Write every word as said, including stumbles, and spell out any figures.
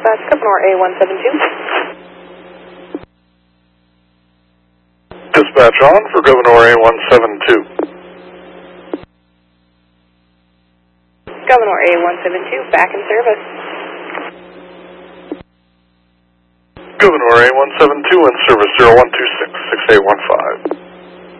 Dispatch, Governor A one seven two. Dispatch on for Governor A one seven two. Governor A one seven two, back in service. Governor A one seven two in service zero one two six, six eight one five.